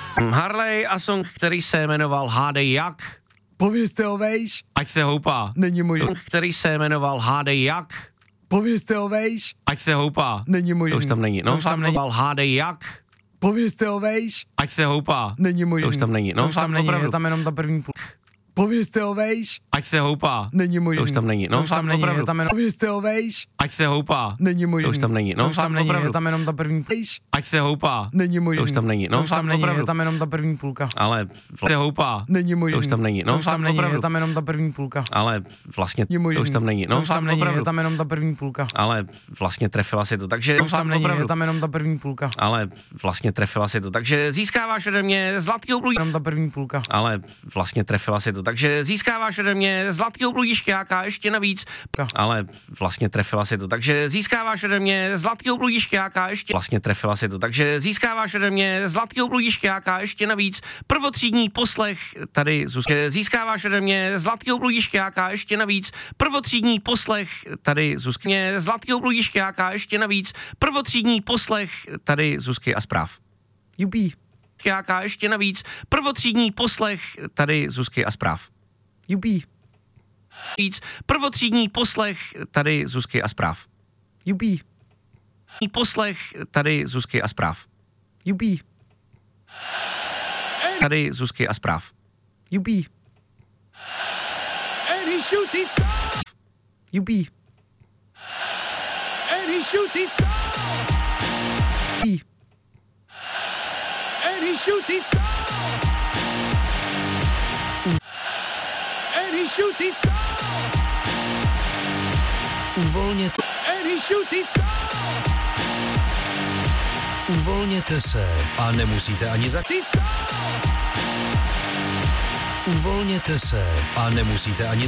Harley a song, který se jmenoval Hádej jak. Povězte ho vejš. Ať se houpá. Není možný. Song, který se jmenoval Hádej jak. Povězte ho vejš. Ať se houpá. Není možný. To už tam není. No, To už tam není. Hádej jak. Povězte ho vejš. Ať se houpá. Není možný. To už tam není. To už tam není, je tam jenom ta první půl. Povězte ho vejš. Ať se houpá. Není možný. To už tam není. To už tam není, je tam jenom. Povězte ho vejš. Ať se houpá. Není možný. To už tam není. To už tam není, je tam jenom ta první půl. Ať se houpá. Není možný. To už tam není. To už tam není, je tam jenom ta první půlka. Ale se houpá. Není možný. To už tam není. To už tam není, je tam jenom ta první půlka. Ale vlastně to už tam není. To už tam není, je tam jenom ta první půlka. Ale vlastně trefila si to, takže to už tam není, je tam jenom ta první půlka. Ale vlastně trefila si to, takže získáváš ode mě zlatýho bludíška. Jenom ta první půlka. Ale vlastně trefila si to, takže získáváš ode mě zlatýho bludíšťáka ještě navíc. Ale vlastně trefila si to, takže získáváš ode mě zlatýho bludíšťáka ještě. Vlastně trefila si to, takže získáváš ode mě zlatýho bludíšťáka ještě navíc. Prvotřídní poslech tady Zuzka. Získáváš ode mě zlatýho bludíšťáka ještě navíc. Prvotřídní poslech tady Zuzky. Mě zlatýho bludíšťáka ještě navíc. Prvotřídní poslech tady Zuzky a zpráv. Jupí. Jáka ještě navíc. Prvotřídní poslech tady Zuzky a zpráv. Jupí. Víc. Prvotřídní poslech tady Zuzky a zpráv. Jupí. Poslech tady Zuzky a zpráv. Jupí. Tady Zuzky a zpráv. Jupí. Jupí. Uvolněte se a nemusíte ani Uvolněte se a nemusíte ani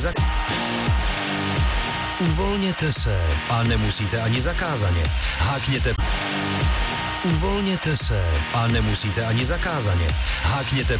Uvolněte se a nemusíte ani zakázaně. Hákněte. Uvolněte se a nemusíte ani zakázaně. Hákněte.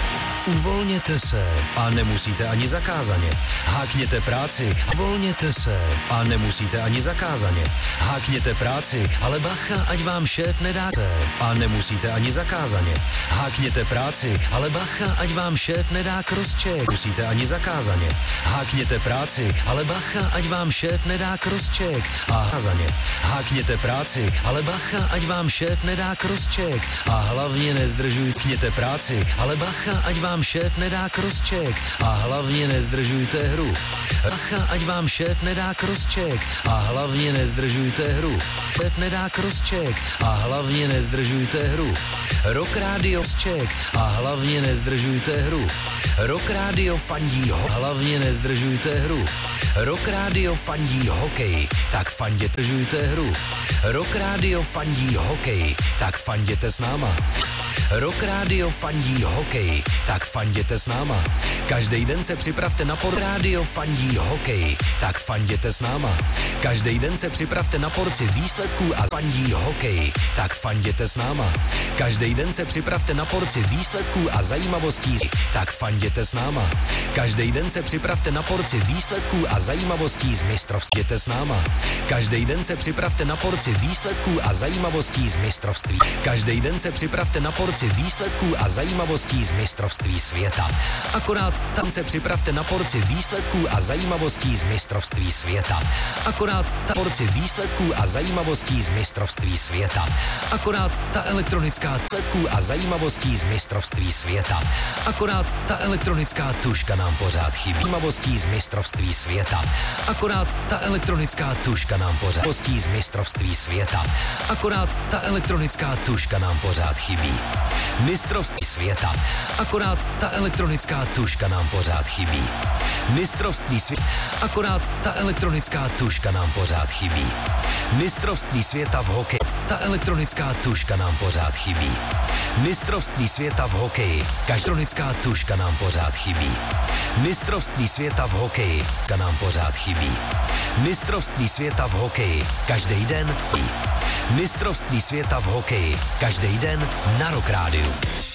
Uvolněte se a nemusíte ani zakázaně. Hákněte práci. Uvolněte se a nemusíte ani zakázaně. Hákněte práci, ale bacha, ať vám šéf nedá a nemusíte ani zakázaně. Hákněte práci, ale bacha, ať vám šéf nedá crosscheck. Musíte ani zakázaně. Hákněte práci, ale bacha, ať vám šéf nedá crosscheck a zakázaně. Hákněte práci, ale bacha, ať vám šéf nedá crosscheck a hlavně nezdržujte práci, ale bacha, ať vám šéf nedá crosscheck a hlavně nezdržujte hru. Bacha, ať vám šéf nedá crosscheck a hlavně nezdržujte hru. Šéf nedá crosscheck a hlavně nezdržujte hru. Rock Radio check a hlavně nezdržujte hru. Rock Radio fandí hlavně nezdržujte hru. Rock Radio fandí hokej, tak fanděte zdržujte hru. Rock Radio fandí hokej, tak fanděte s náma. Rock Radio fandí hokej, tak fanděte s náma. Každý den se připravte na Radio fandí hokej, tak fanděte s náma. Každý den se připravte na porci výsledků a fandí hokej, tak fanděte s náma. Každý den se připravte na porci výsledků a zajímavostí, tak fanděte s náma. Každý den se připravte na porci výsledků a zajímavostí z mistrovství s náma. Každý den se připravte na porci výsledků a zajímavostí z mistrovství. Každý den se připravte na porci výsledků a zajímavostí z mistrovství světa. Akorát tam se připravte na porci výsledků a zajímavostí z mistrovství světa. Akorát ta porci výsledků a zajímavostí z mistrovství světa. Akorát ta elektronická výsledků a zajímavostí z mistrovství světa. Akorát ta elektronická tuška nám pořád chybí. Zajímavostí z mistrovství světa. Akorát ta elektronická tuška nám pořád z mistrovství světa. Akorát ta elektronická tuška nám pořád chybí. Mistrovství světa. Akorát ta elektronická tuška nám pořád chybí. Mistrovství světa. Akorát ta elektronická tuška nám pořád chybí. Mistrovství světa v hokeji. Ta elektronická tuška nám pořád chybí. Mistrovství světa v hokeji. Elektronická tuška nám pořád chybí. Mistrovství světa v hokeji. Nám pořád chybí. Mistrovství světa v hokeji. Každý den. Mistrovství světa v hokeji. Každý den na Rock Rádiu.